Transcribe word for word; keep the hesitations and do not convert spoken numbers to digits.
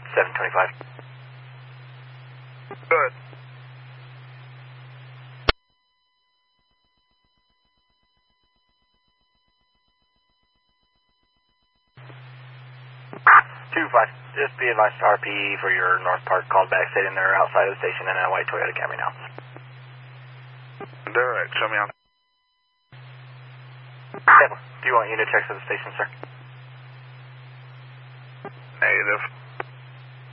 seven twenty-five. Good. two five. Just be advised, R P for your North Park called back, stating they're outside of the station in a white Toyota Camry now. They're right. Show me on. Do you want unit checks of the station, sir? Negative.